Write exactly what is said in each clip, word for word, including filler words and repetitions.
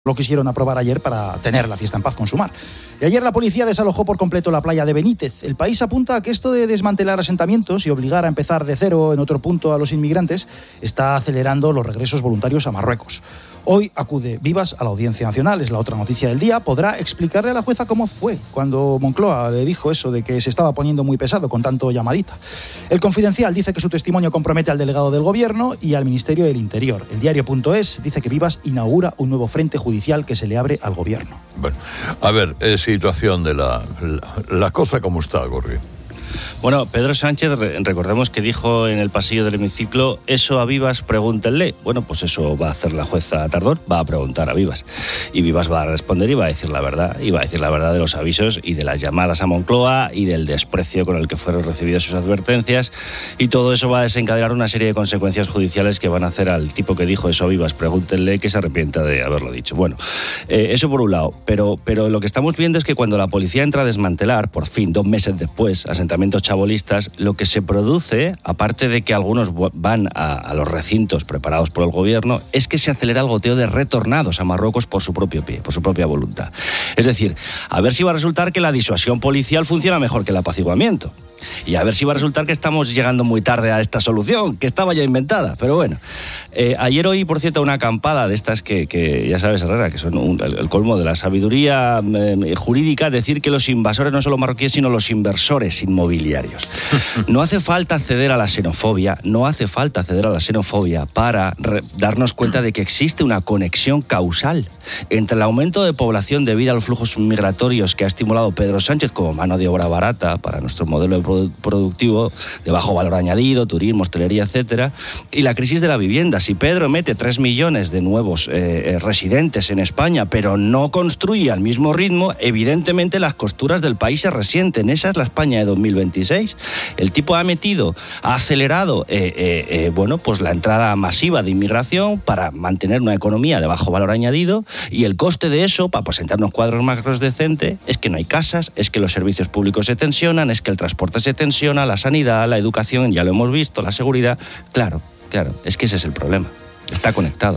Lo quisieron aprobar ayer para tener la fiesta en paz con su mar. Y ayer la policía desalojó por completo la playa de Benítez. El país apunta a que esto de desmantelar asentamientos y obligar a empezar de cero en otro punto a los inmigrantes está acelerando los regresos voluntarios a Marruecos. Hoy acude Vivas a la Audiencia Nacional, es la otra noticia del día. Podrá explicarle a la jueza cómo fue cuando Moncloa le dijo eso de que se estaba poniendo muy pesado con tanto llamadita. El Confidencial dice que su testimonio compromete al delegado del Gobierno y al Ministerio del Interior. El Diario.es dice que Vivas inaugura un nuevo frente judicial que se le abre al Gobierno. Bueno, a ver, eh, situación de la, la, la cosa como está, Gorri. Bueno, Pedro Sánchez, recordemos que dijo en el pasillo del hemiciclo, eso a Vivas pregúntenle. Bueno, pues eso va a hacer la jueza Tardón, va a preguntar a Vivas. Y Vivas va a responder y va a decir la verdad. Y va a decir la verdad de los avisos y de las llamadas a Moncloa y del desprecio con el que fueron recibidas sus advertencias. Y todo eso va a desencadenar una serie de consecuencias judiciales que van a hacer al tipo que dijo eso a Vivas, pregúntenle, que se arrepienta de haberlo dicho. Bueno, eh, eso por un lado. Pero, pero lo que estamos viendo es que cuando la policía entra a desmantelar, por fin, dos meses después, asentamientos chabolistas, lo que se produce, aparte de que algunos van a, a los recintos preparados por el Gobierno, es que se acelera el goteo de retornados a Marruecos por su propio pie, por su propia voluntad. Es decir, a ver si va a resultar que la disuasión policial funciona mejor que el apaciguamiento. Y a ver si va a resultar que estamos llegando muy tarde a esta solución, que estaba ya inventada. Pero bueno, eh, ayer oí, por cierto, una acampada de estas que, que ya sabes, Herrera, que son un, el, el colmo de la sabiduría eh, jurídica, decir que los invasores no son los marroquíes, sino los inversores inmobiliarios. No hace falta ceder a la xenofobia, no hace falta ceder a la xenofobia para re- darnos cuenta de que existe una conexión causal entre el aumento de población debido a los flujos migratorios que ha estimulado Pedro Sánchez como mano de obra barata para nuestro modelo de productivo de bajo valor añadido, turismo, hostelería, etcétera, y la crisis de la vivienda. Si Pedro mete tres millones de nuevos eh, residentes en España, pero no construye al mismo ritmo, evidentemente las costuras del país se resienten. Esa es la España de dos mil veintiséis. El tipo ha metido, ha acelerado eh, eh, eh, bueno, pues la entrada masiva de inmigración para mantener una economía de bajo valor añadido, y el coste de eso, para presentar unos cuadros macros decentes, es que no hay casas, es que los servicios públicos se tensionan, es que el transporte se tensiona, la sanidad, la educación, ya lo hemos visto, la seguridad. Claro, claro, es que ese es el problema. Está conectado.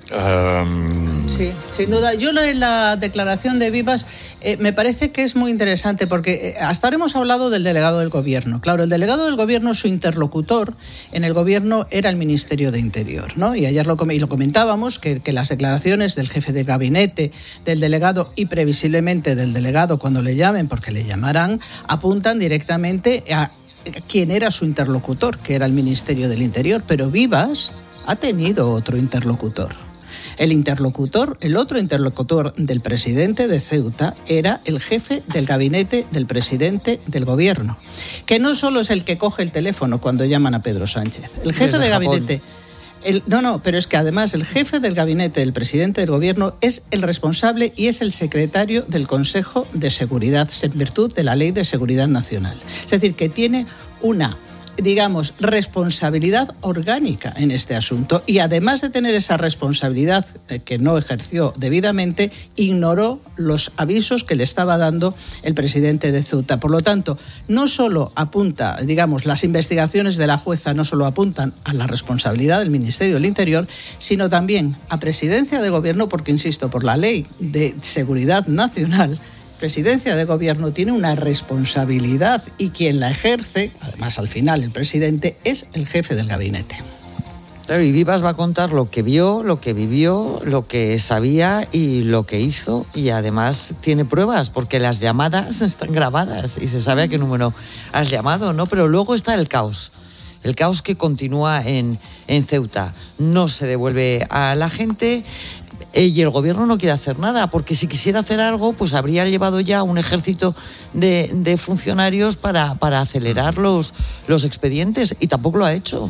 Um... Sí, sin duda. Yo en la declaración de Vivas eh, me parece que es muy interesante porque eh, hasta ahora hemos hablado del delegado del Gobierno. Claro, el delegado del Gobierno, su interlocutor en el Gobierno era el Ministerio de Interior, ¿no? Y ayer lo, y lo comentábamos, que, que las declaraciones del jefe de gabinete, del delegado y previsiblemente del delegado cuando le llamen, porque le llamarán, apuntan directamente a quién era su interlocutor, que era el Ministerio del Interior. Pero Vivas ha tenido otro interlocutor. El interlocutor, el otro interlocutor del presidente de Ceuta era el jefe del gabinete del presidente del Gobierno, que no solo es el que coge el teléfono cuando llaman a Pedro Sánchez. El jefe de gabinete... El, no, no, pero es que además el jefe del gabinete del presidente del Gobierno es el responsable y es el secretario del Consejo de Seguridad, en virtud de la Ley de Seguridad Nacional. Es decir, que tiene una, digamos, responsabilidad orgánica en este asunto, y además de tener esa responsabilidad que no ejerció debidamente, ignoró los avisos que le estaba dando el presidente de Ceuta. Por lo tanto, no solo apunta, digamos, las investigaciones de la jueza no solo apuntan a la responsabilidad del Ministerio del Interior, sino también a Presidencia de Gobierno, porque, insisto, por la Ley de Seguridad Nacional, Presidencia de Gobierno tiene una responsabilidad, y quien la ejerce, además al final el presidente, es el jefe del gabinete. Claro, y Vivas va a contar lo que vio, lo que vivió, lo que sabía y lo que hizo, y además tiene pruebas porque las llamadas están grabadas y se sabe a qué número has llamado, ¿no? Pero luego está el caos, el caos que continúa en, en Ceuta. No se devuelve a la gente. Y el Gobierno no quiere hacer nada, porque si quisiera hacer algo, pues habría llevado ya un ejército de, de funcionarios para, para acelerar los, los expedientes, y tampoco lo ha hecho.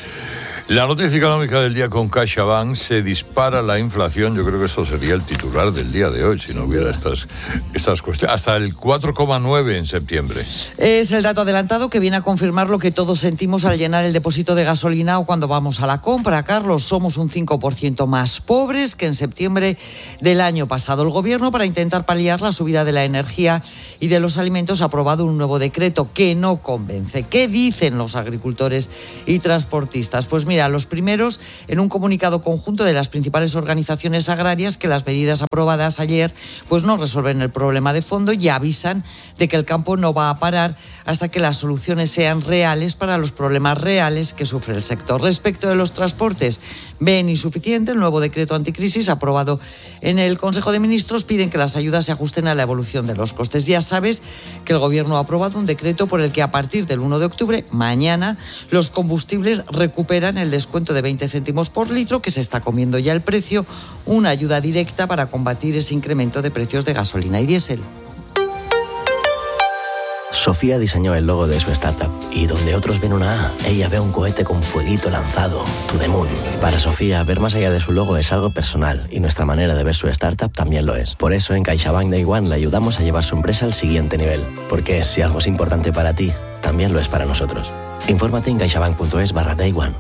La noticia económica del día con CaixaBank: se dispara la inflación. Yo creo que eso sería el titular del día de hoy, si no hubiera estas, estas cuestiones. Hasta el cuatro coma nueve en septiembre. Es el dato adelantado que viene a confirmar lo que todos sentimos al llenar el depósito de gasolina o cuando vamos a la compra. Carlos, somos un cinco por ciento más pobres que en septiembre del año pasado. El Gobierno, para intentar paliar la subida de la energía y de los alimentos, ha aprobado un nuevo decreto que no convence. ¿Qué dicen los agricultores y transportistas? Pues mira, Mira, los primeros, en un comunicado conjunto de las principales organizaciones agrarias, que las medidas aprobadas ayer pues no resuelven el problema de fondo y avisan de que el campo no va a parar hasta que las soluciones sean reales para los problemas reales que sufre el sector. Respecto de los transportes, ven insuficiente el nuevo decreto anticrisis aprobado en el Consejo de Ministros. Piden que las ayudas se ajusten a la evolución de los costes. Ya sabes que el Gobierno ha aprobado un decreto por el que a partir del uno de octubre, mañana, los combustibles recuperan el descuento de veinte céntimos por litro, que se está comiendo ya el precio, una ayuda directa para combatir ese incremento de precios de gasolina y diésel. Sofía diseñó el logo de su startup y donde otros ven una A, ella ve un cohete con fueguito lanzado, To The Moon. Para Sofía, ver más allá de su logo es algo personal y nuestra manera de ver su startup también lo es. Por eso en CaixaBank Day One le ayudamos a llevar su empresa al siguiente nivel. Porque si algo es importante para ti, también lo es para nosotros. Infórmate en caixabank.es barra Day One.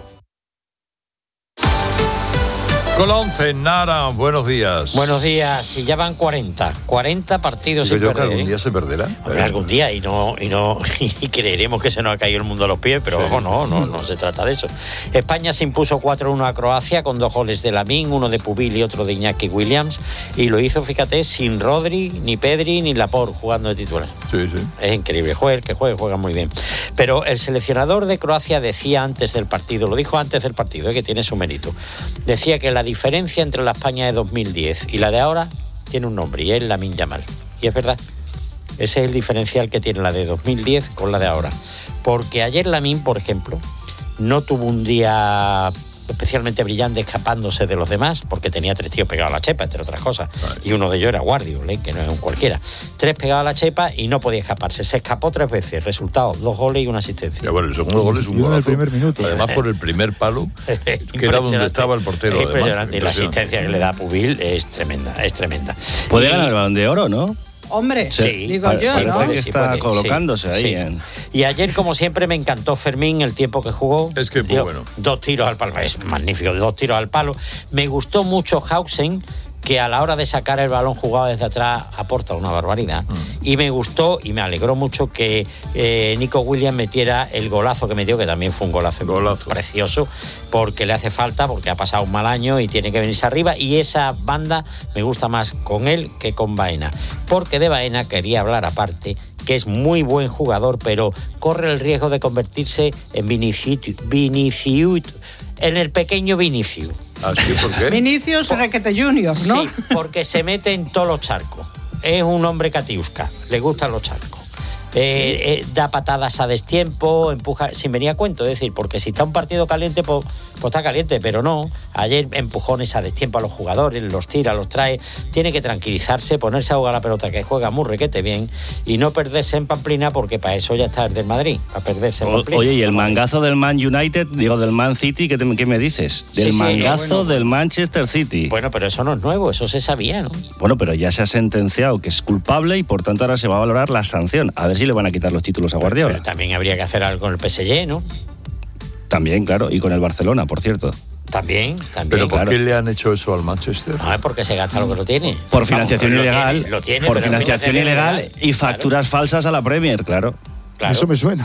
Con once, Nara, buenos días. Buenos días, y ya van cuarenta, cuarenta partidos Digo sin yo perder. que algún día se perderá. Hombre, algún día, y no y no y creeremos que se nos ha caído el mundo a los pies, pero Sí. ojo, no, no, no se trata de eso. España se impuso cuatro uno a Croacia con dos goles de Lamín, uno de Pubil y otro de Iñaki Williams, y lo hizo, fíjate, sin Rodri, ni Pedri, ni Laporte jugando de titular. Sí, sí. Es increíble, juega el que juegue, juega muy bien. Pero el seleccionador de Croacia decía antes del partido, lo dijo antes del partido, eh, que tiene su mérito, decía que la diferencia entre la España de dos mil diez y la de ahora tiene un nombre, y es Lamine Yamal. Y es verdad, ese es el diferencial que tiene la de dos mil diez con la de ahora. Porque ayer Lamine, por ejemplo, no tuvo un día especialmente brillante escapándose de los demás, porque tenía tres tíos pegados a la chepa, entre otras cosas, y uno de ellos era Guardiol, ¿eh? Que no es un cualquiera. Tres pegados a la chepa y no podía escaparse. Se escapó tres veces. Resultado, dos goles y una asistencia. Ya, bueno, el segundo gol es un Y uno en el golazo. primer minuto. Además, por el primer palo, que era donde estaba el portero. Es impresionante. Además, Y la asistencia que le da a Pubil es tremenda, es tremenda. Puede Y- ganar el Balón de Oro, ¿no? Hombre, Sí, digo yo, parece ¿no? que está colocándose ahí sí. en- Y ayer, como siempre, me encantó Fermín, el tiempo que jugó. Es que, pues, Dio bueno. Dos tiros al palo, es magnífico, dos tiros al palo. Me gustó mucho Hausen, que a la hora de sacar el balón jugado desde atrás aporta una barbaridad. Mm. Y me gustó y me alegró mucho que eh, Nico Williams metiera el golazo que metió, que también fue un golazo, Golazo. precioso, porque le hace falta, porque ha pasado un mal año y tiene que venirse arriba. Y esa banda me gusta más con él que con Baena. Porque de Baena quería hablar aparte, que es muy buen jugador, pero corre el riesgo de convertirse en Vinicius, Vinicius en el pequeño Vinicius. ¿Así por qué? Vinicius Requete Junior, ¿no? Sí, porque se mete en todos los charcos. Es un hombre catiusca, le gustan los charcos. Eh, eh, da patadas a destiempo, empuja, sin venir a cuento, es decir, porque si está un partido caliente, pues, pues está caliente, pero no. Ayer empujones a destiempo a los jugadores, los tira, los trae. Tiene que tranquilizarse, ponerse a jugar la pelota, que juega muy requete bien, y no perderse en Pamplina, porque para eso ya está el del Madrid, para perderse en O- Pamplina. Oye, y el mangazo del Man United, digo, del Man City, ¿qué, te- qué me dices? Del Sí, sí, mangazo bueno. del Manchester City. Bueno, pero eso no es nuevo, eso se sabía, ¿no? Bueno, pero ya se ha sentenciado que es culpable y por tanto ahora se va a valorar la sanción. A ver si le van a quitar los títulos a Guardiola. Pero también habría que hacer algo con el P S G, ¿no? También, claro, y con el Barcelona, por cierto. También, también. ¿Pero por claro. qué le han hecho eso al Manchester? No, es porque se gasta lo que lo tiene. Por financiación Vamos, lo ilegal, tiene, lo tiene, por pero financiación ilegal y facturas falsas a la Premier, claro. Claro, Eso me suena.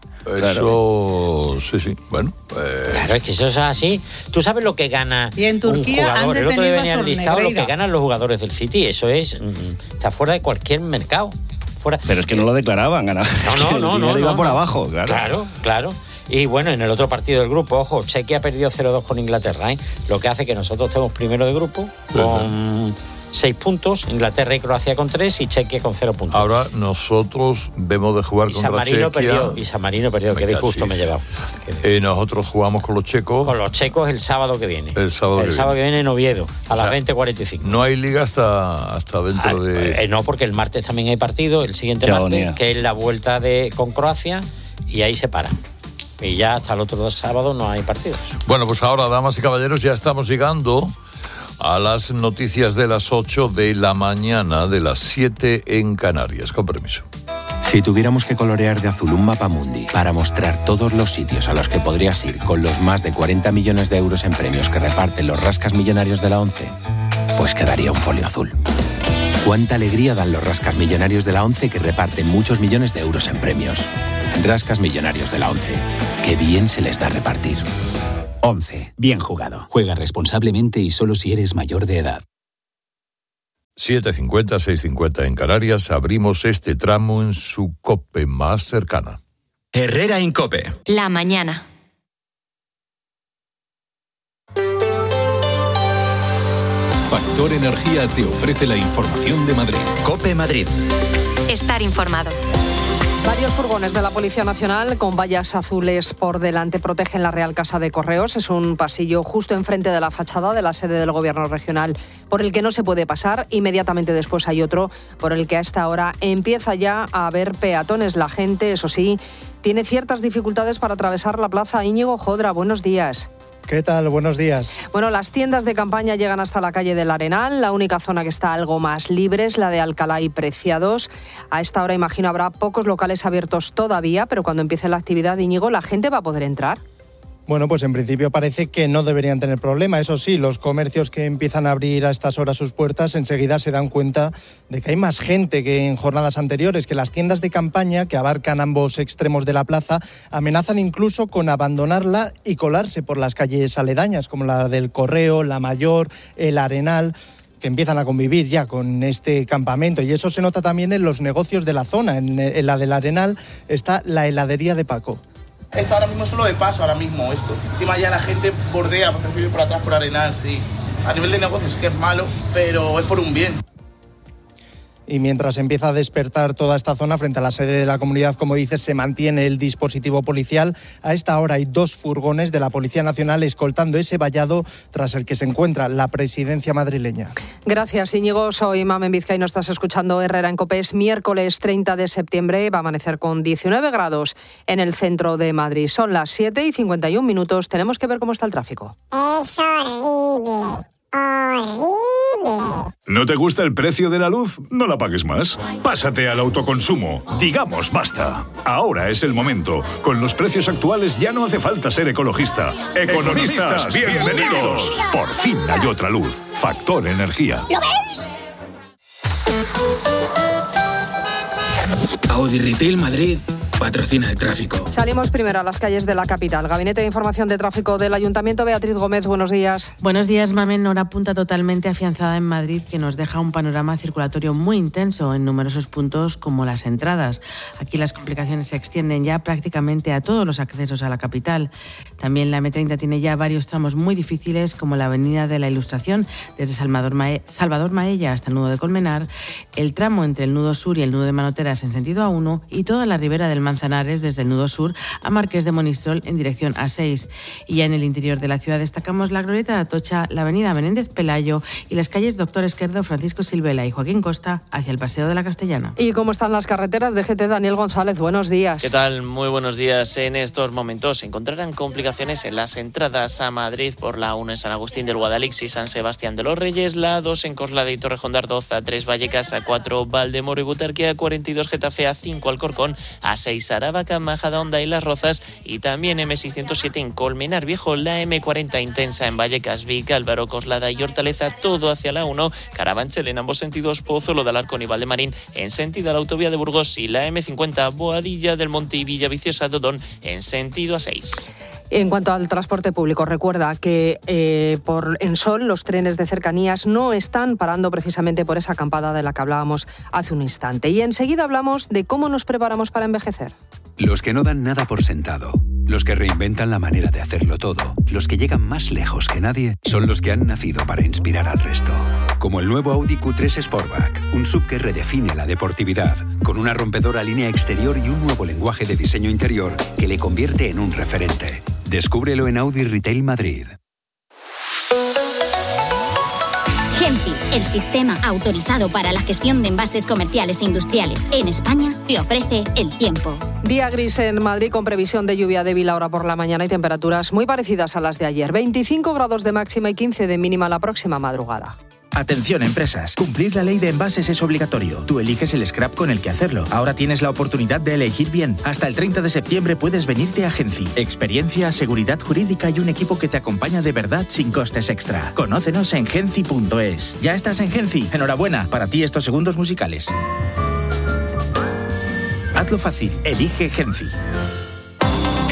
Eso, sí, sí. Bueno, pues, claro, es que eso es así. ¿Tú sabes lo que gana Y en Turquía un han jugador? El otro día detenido a venía el listado lo que Sornegreira. ganan los jugadores del City. Eso es, mm, está fuera de cualquier mercado. Fuera. Pero es que no lo declaraban, ganaba. No, Es que no, el no, dinero no, iba no, por no. abajo, claro. Claro, claro. Y bueno, en el otro partido del grupo, ojo, Chequia ha perdido cero dos con Inglaterra, ¿eh? Lo que hace que nosotros estemos primero de grupo con seis puntos, Inglaterra y Croacia con tres y Chequia con cero puntos. ahora nosotros vemos de jugar y San contra Marino Chequia. perdió, y San Marino perdió, qué Venga, disgusto sí. me he llevado. Eh, nosotros jugamos con los checos. Con los checos el sábado que viene. El sábado el que sábado viene. que viene en Oviedo, a O las sea, veinte cuarenta y cinco. No hay liga hasta, hasta dentro Ah, de... eh, no, porque el martes también hay partido, el siguiente Qué martes, agonía. que es la vuelta de con Croacia, y ahí se para. Y ya hasta el otro sábado no hay partidos. Bueno, pues ahora, damas y caballeros, ya estamos llegando a las noticias de las ocho de la mañana, de las siete en Canarias. Con permiso. Si tuviéramos que colorear de azul un mapa mundi para mostrar todos los sitios a los que podrías ir con los más de cuarenta millones de euros en premios que reparten los rascas millonarios de la ONCE, pues quedaría un folio azul. Cuánta alegría dan los rascas millonarios de la ONCE que reparten muchos millones de euros en premios. Rascas millonarios de la ONCE. Qué bien se les da repartir. once. Bien jugado. Juega responsablemente y solo si eres mayor de edad. siete cincuenta, seis cincuenta en Canarias. Abrimos este tramo en su COPE más cercana. Herrera Incope. La mañana. Factor Energía te ofrece la información de Madrid. COPE Madrid. Estar informado. Varios furgones de la Policía Nacional con vallas azules por delante protegen la Real Casa de Correos. Es un pasillo justo enfrente de la fachada de la sede del Gobierno regional por el que no se puede pasar. Inmediatamente después hay otro por el que a esta hora empieza ya a haber peatones. La gente, eso sí, tiene ciertas dificultades para atravesar la plaza. Íñigo Jodra, buenos días. ¿Qué tal? Buenos días. Bueno, las tiendas de campaña llegan hasta la calle del Arenal. La única zona que está algo más libre es la de Alcalá y Preciados. A esta hora, imagino, habrá pocos locales abiertos todavía, pero cuando empiece la actividad, Íñigo, ¿la gente va a poder entrar? Bueno, pues en principio parece que no deberían tener problema. Eso sí, los comercios que empiezan a abrir a estas horas sus puertas enseguida se dan cuenta de que hay más gente que en jornadas anteriores, que las tiendas de campaña, que abarcan ambos extremos de la plaza, amenazan incluso con abandonarla y colarse por las calles aledañas, como la del Correo, la Mayor, el Arenal, que empiezan a convivir ya con este campamento. Y eso se nota también en los negocios de la zona. En, en la del Arenal está la heladería de Paco. Esto ahora mismo es solo de paso, ahora mismo esto. Encima ya la gente bordea, prefiere ir por atrás, por Arenal, sí. A nivel de negocios es que es malo, pero es por un bien. Y mientras empieza a despertar toda esta zona frente a la sede de la comunidad, como dices, se mantiene el dispositivo policial. A esta hora hay dos furgones de la Policía Nacional escoltando ese vallado tras el que se encuentra la presidencia madrileña. Gracias, Íñigo. Soy Mamen Vizcay, no estás escuchando Herrera en COPE. Es miércoles treinta de septiembre, va a amanecer con diecinueve grados en el centro de Madrid. Son las siete y cincuenta y un minutos. Tenemos que ver cómo está el tráfico. Es horrible. Horrible. ¿No te gusta el precio de la luz? No la pagues más. Pásate al autoconsumo. Digamos basta. Ahora es el momento. Con los precios actuales ya no hace falta ser ecologista. Economistas, bienvenidos. Por fin hay otra luz. Factor Energía. ¿Lo veis? Audi Retail Madrid patrocina el tráfico. Salimos primero a las calles de la capital. Gabinete de Información de Tráfico del Ayuntamiento. Beatriz Gómez, buenos días. Buenos días, Mamen. Hora punta totalmente afianzada en Madrid, que nos deja un panorama circulatorio muy intenso en numerosos puntos como las entradas. Aquí las complicaciones se extienden ya prácticamente a todos los accesos a la capital. También la eme treinta tiene ya varios tramos muy difíciles, como la Avenida de la Ilustración, desde Salvador, Mae- Salvador Maella hasta el nudo de Colmenar, el tramo entre el nudo sur y el nudo de Manoteras en sentido A uno y toda la ribera del Manzanares desde el nudo sur a Marqués de Monistrol en dirección A seis. Y ya en el interior de la ciudad destacamos la glorieta de Atocha, la avenida Menéndez Pelayo y las calles Doctor Esquerdo, Francisco Silvela y Joaquín Costa hacia el Paseo de la Castellana. ¿Y cómo están las carreteras? D G T, Daniel González, buenos días. ¿Qué tal? Muy buenos días. En estos momentos se encontrarán complicaciones en las entradas a Madrid por la uno en San Agustín del Guadalix y San Sebastián de los Reyes, la dos en Coslada y Torrejón de Ardoz, a tres Vallecas, a cuatro Valdemoro y Butarque, a cuarenta y dos Getafe, a cinco Alcorcón, a seis Aravaca, Majadahonda y Las Rozas, y también eme seiscientos siete en Colmenar Viejo, la eme cuarenta intensa en Vallecas, Vic, Álvaro, Coslada y Hortaleza, todo hacia la uno, Carabanchel en ambos sentidos, Pozuelo de Alarcón y Valdemarín en sentido a la autovía de Burgos, y la eme cincuenta Boadilla del Monte y Villaviciosa Dodón en sentido a seis. En cuanto al transporte público, recuerda que eh, por Ensol los trenes de cercanías no están parando precisamente por esa acampada de la que hablábamos hace un instante. Y enseguida hablamos de cómo nos preparamos para envejecer. Los que no dan nada por sentado, los que reinventan la manera de hacerlo todo, los que llegan más lejos que nadie, son los que han nacido para inspirar al resto. Como el nuevo Audi Q tres Sportback, un sub que redefine la deportividad, con una rompedora línea exterior y un nuevo lenguaje de diseño interior que le convierte en un referente. Descúbrelo en Audi Retail Madrid. Genfi, el sistema autorizado para la gestión de envases comerciales e industriales en España, te ofrece el tiempo. Día gris en Madrid con previsión de lluvia débil ahora por la mañana y temperaturas muy parecidas a las de ayer. veinticinco grados de máxima y quince de mínima la próxima madrugada. Atención, empresas. Cumplir la ley de envases es obligatorio. Tú eliges el scrap con el que hacerlo. Ahora tienes la oportunidad de elegir bien. Hasta el treinta de septiembre puedes venirte a Genci. Experiencia, seguridad jurídica y un equipo que te acompaña de verdad sin costes extra. Conócenos en genci punto es. ¿Ya estás en Genci? Enhorabuena. Para ti estos segundos musicales. Hazlo fácil. Elige Genci.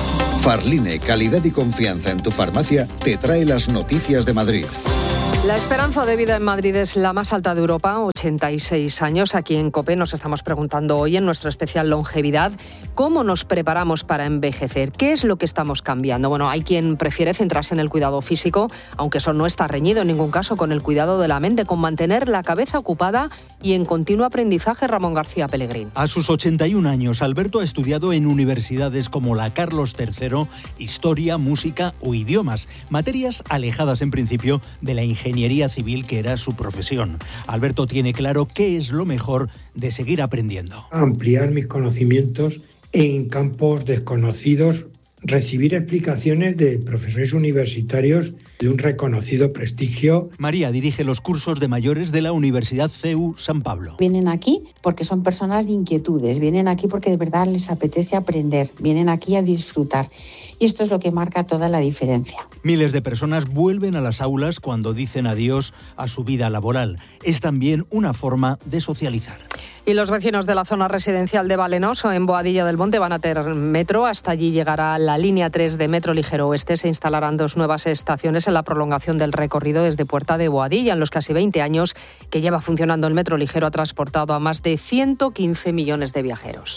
Farline, calidad y confianza en tu farmacia, te trae las noticias de Madrid. La esperanza de vida en Madrid es la más alta de Europa, ochenta y seis años. Aquí en COPE nos estamos preguntando hoy en nuestro especial Longevidad, ¿cómo nos preparamos para envejecer? ¿Qué es lo que estamos cambiando? Bueno, hay quien prefiere centrarse en el cuidado físico, aunque eso no está reñido en ningún caso con el cuidado de la mente, con mantener la cabeza ocupada y en continuo aprendizaje. Ramón García Pellegrín. A sus ochenta y un años, Alberto ha estudiado en universidades como la Carlos tercero, historia, música o idiomas, materias alejadas en principio de la ingeniería ingeniería civil, que era su profesión. Alberto tiene claro qué es lo mejor de seguir aprendiendo. Ampliar mis conocimientos en campos desconocidos, recibir explicaciones de profesores universitarios de un reconocido prestigio. María dirige los cursos de mayores de la Universidad C E U San Pablo. Vienen aquí porque son personas de inquietudes, vienen aquí porque de verdad les apetece aprender, vienen aquí a disfrutar. Y esto es lo que marca toda la diferencia. Miles de personas vuelven a las aulas cuando dicen adiós a su vida laboral. Es también una forma de socializar. Y los vecinos de la zona residencial de Valenoso, en Boadilla del Monte, van a tener metro. Hasta allí llegará la línea tres de Metro Ligero Oeste. Se instalarán dos nuevas estaciones en la prolongación del recorrido desde Puerta de Boadilla. En los casi veinte años que lleva funcionando el Metro Ligero, ha transportado a más de ciento quince millones de viajeros.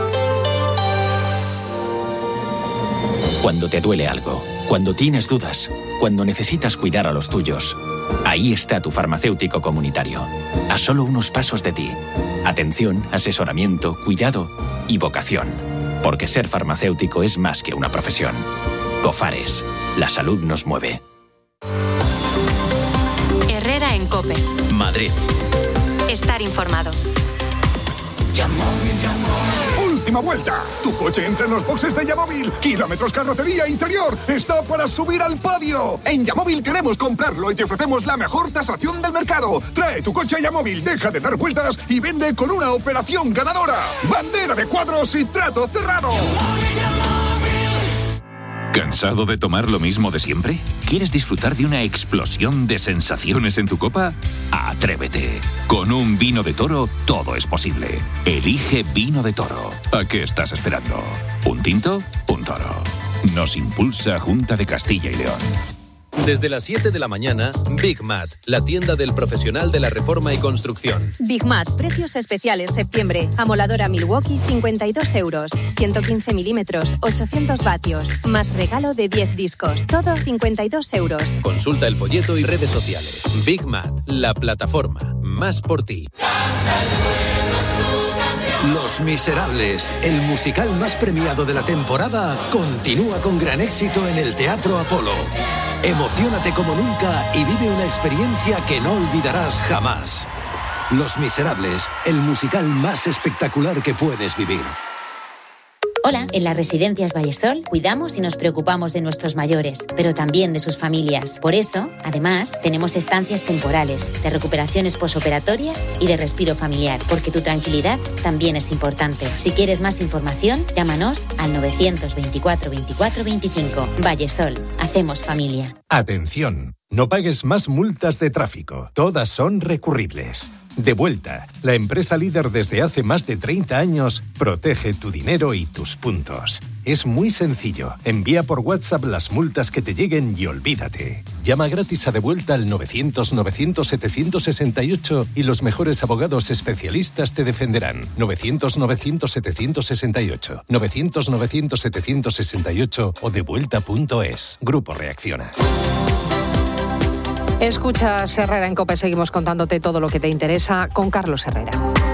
Cuando te duele algo, cuando tienes dudas, cuando necesitas cuidar a los tuyos, ahí está tu farmacéutico comunitario, a solo unos pasos de ti. Atención, asesoramiento, cuidado y vocación. Porque ser farmacéutico es más que una profesión. Cofares, la salud nos mueve. Herrera en COPE. Madrid. Estar informado. ¡Última vuelta! Tu coche entra en los boxes de Yamóvil. Kilómetros, carrocería, interior. Está para subir al podio. En Yamóvil queremos comprarlo y te ofrecemos la mejor tasación del mercado. Trae tu coche a Yamóvil, deja de dar vueltas y vende con una operación ganadora. Bandera de cuadros y trato cerrado. ¿Cansado de tomar lo mismo de siempre? ¿Quieres disfrutar de una explosión de sensaciones en tu copa? ¡Atrévete! Con un vino de Toro todo es posible. Elige Vino de Toro. ¿A qué estás esperando? ¿Un tinto? Un toro. Nos impulsa Junta de Castilla y León. Desde las siete de la mañana, Big Mat, la tienda del profesional de la reforma y construcción. Big Mat, precios especiales septiembre. Amoladora Milwaukee, cincuenta y dos euros. ciento quince milímetros, ochocientos vatios. Más regalo de diez discos. Todo cincuenta y dos euros. Consulta el folleto y redes sociales. Big Mat, la plataforma. Más por ti. Los Miserables, el musical más premiado de la temporada, continúa con gran éxito en el Teatro Apolo. Emociónate como nunca y vive una experiencia que no olvidarás jamás. Los Miserables, el musical más espectacular que puedes vivir. Hola, en las residencias Vallesol cuidamos y nos preocupamos de nuestros mayores, pero también de sus familias. Por eso, además, tenemos estancias temporales, de recuperaciones posoperatorias y de respiro familiar, porque tu tranquilidad también es importante. Si quieres más información, llámanos al novecientos veinticuatro veinticuatro veinticinco. Vallesol, hacemos familia. Atención, no pagues más multas de tráfico, todas son recurribles. Devuelta, la empresa líder desde hace más de treinta años, protege tu dinero y tus puntos. Es muy sencillo, envía por WhatsApp las multas que te lleguen y olvídate. Llama gratis a Devuelta al novecientos novecientos setecientos sesenta y ocho y los mejores abogados especialistas te defenderán. novecientos novecientos setecientos sesenta y ocho, novecientos novecientos setecientos sesenta y ocho o devuelta punto es. Grupo Reacciona. Escuchas Herrera en COPE, seguimos contándote todo lo que te interesa con Carlos Herrera.